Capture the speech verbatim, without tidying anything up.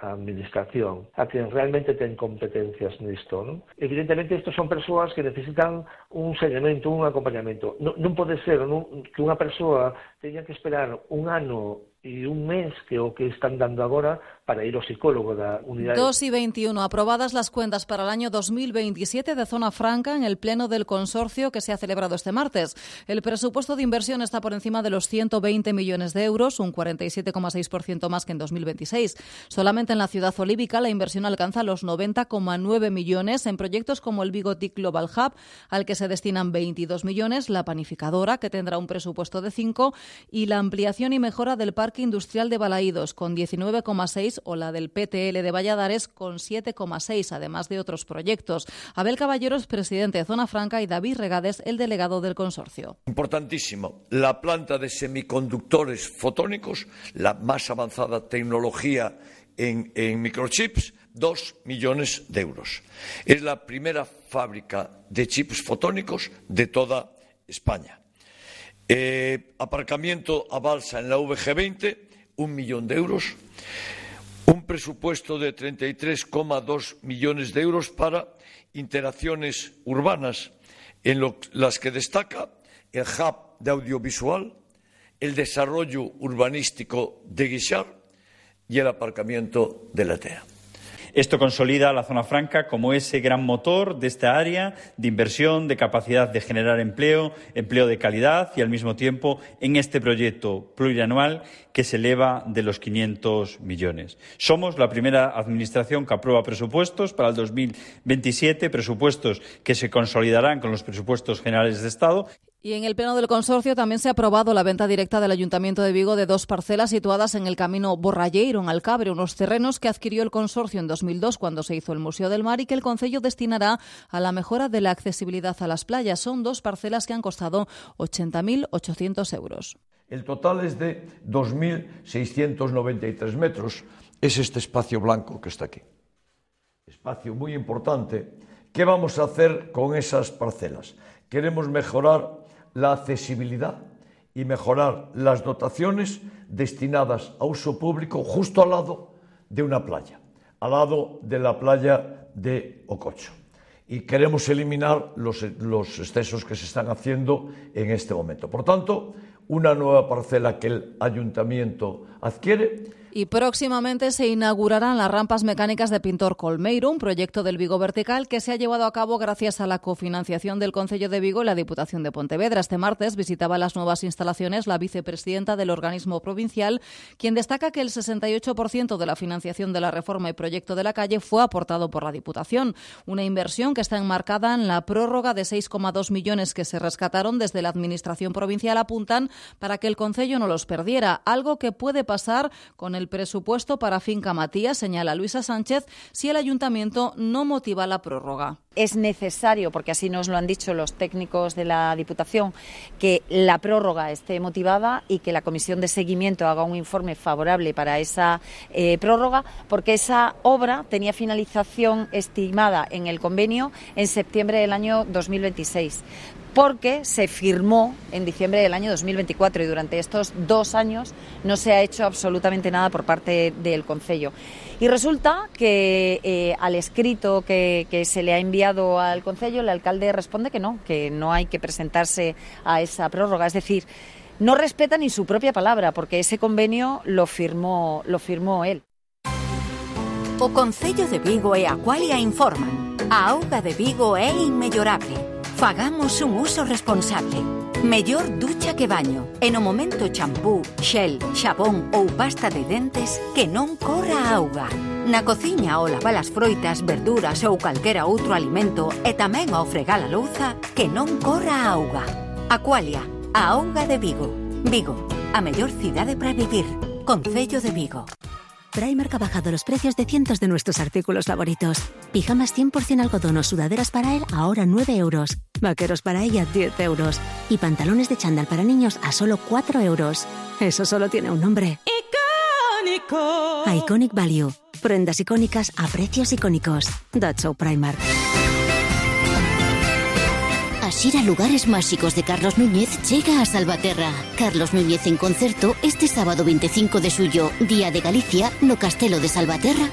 a administración, a quen realmente ten competencias nisto, non? Evidentemente, estos son persoas que necesitan un seguimento, un acompañamento. Non, non pode ser non, que unha persoa teña que esperar un ano y un mes que o que están dando agora para ir ao psicólogo da unidade. dos y veintiuno. Aprobadas las cuentas para el año dos mil veintisiete de Zona Franca en el pleno del consorcio que se ha celebrado este martes. El presupuesto de inversión está por encima de los ciento veinte millones de euros, un cuarenta y siete coma seis por ciento más que en dos mil veintiséis. Solamente en la ciudad olívica la inversión alcanza los noventa coma nueve millones en proyectos como el Vigo T I C Global Hub, al que se destinan veintidós millones, la panificadora, que tendrá un presupuesto de cinco, y la ampliación y mejora del Parque Industrial de Balaídos, con diecinueve coma seis, o la del P T L de Valladares, con siete coma seis, además de otros proyectos. Abel Caballero es presidente de Zona Franca y David Regades, el delegado del consorcio. Importantísimo, la planta de semiconductores fotónicos, la más avanzada tecnología en, en microchips, dos millones de euros. Es la primera fábrica de chips fotónicos de toda España. Eh, aparcamiento a balsa en la V G veinte, un millón de euros. Un presupuesto de treinta y tres coma dos millones de euros para interacciones urbanas, en lo, las que destaca el hub de audiovisual, el desarrollo urbanístico de Guixar y el aparcamiento de la T E A. Esto consolida a la Zona Franca como ese gran motor de esta área de inversión, de capacidad de generar empleo, empleo de calidad y, al mismo tiempo, en este proyecto plurianual que se eleva de los quinientos millones. Somos la primera administración que aprueba presupuestos para el dos mil veintisiete, presupuestos que se consolidarán con los presupuestos generales de Estado. Y en el pleno del consorcio también se ha aprobado la venta directa del Ayuntamiento de Vigo de dos parcelas situadas en el camino Borralleiro, en Alcabre, unos terrenos que adquirió el consorcio en dos mil dos cuando se hizo el Museo del Mar y que el concello destinará a la mejora de la accesibilidad a las playas. Son dos parcelas que han costado ochenta mil ochocientos euros. El total es de dos mil seiscientos noventa y tres metros. Es este espacio blanco que está aquí. Espacio muy importante. ¿Qué vamos a hacer con esas parcelas? Queremos mejorar la accesibilidad y mejorar las dotaciones destinadas a uso público justo al lado de una playa, al lado de la playa de Ococho. Y queremos eliminar los, los excesos que se están haciendo en este momento. Por tanto, una nueva parcela que el ayuntamiento adquiere. Y próximamente se inaugurarán las rampas mecánicas de Pintor Colmeiro, un proyecto del Vigo Vertical que se ha llevado a cabo gracias a la cofinanciación del Concello de Vigo y la Diputación de Pontevedra. Este martes visitaba las nuevas instalaciones la vicepresidenta del organismo provincial, quien destaca que el sesenta y ocho por ciento de la financiación de la reforma y proyecto de la calle fue aportado por la Diputación. Una inversión que está enmarcada en la prórroga de seis coma dos millones que se rescataron desde la Administración provincial, apuntan para que el Concello no los perdiera, algo que puede pasar con el El presupuesto para Finca Matías, señala Luisa Sánchez, si el ayuntamiento no motiva la prórroga. Es necesario, porque así nos lo han dicho los técnicos de la Diputación, que la prórroga esté motivada y que la comisión de seguimiento haga un informe favorable para esa eh, prórroga, porque esa obra tenía finalización estimada en el convenio en septiembre del año dos mil veintiséis. Porque se firmó en diciembre del año dos mil veinticuatro y durante estos dos años no se ha hecho absolutamente nada por parte del Concello. Y resulta que eh, al escrito que, que se le ha enviado al Concello, el alcalde responde que no, que no hay que presentarse a esa prórroga. Es decir, no respeta ni su propia palabra, porque ese convenio lo firmó, lo firmó él. O Concello de Vigo e Aqualia informan. A auga de Vigo é inmellorable. Fagamos un uso responsable. Mellor ducha que baño. E no momento champú, xel, xabón ou pasta de dentes que non corra a auga. Na cociña ao lavar as froitas, verduras ou calquera outro alimento e tamén ao fregar a louza que non corra a auga. Aqualia, a auga de Vigo. Vigo, a mellor cidade para vivir. Concello de Vigo. Primark ha bajado los precios de cientos de nuestros artículos favoritos. Pijamas cien por ciento algodón o sudaderas para él ahora nueve euros. Vaqueros para ella diez euros. Y pantalones de chándal para niños a solo cuatro euros. Eso solo tiene un nombre. ¡Icónico! Iconic Value. Prendas icónicas a precios icónicos. That's so Primark. Asir a Lugares Máxicos de Carlos Núñez llega a Salvaterra. Carlos Núñez en concerto este sábado veinticinco de xullo, Día de Galicia, no Castelo de Salvaterra,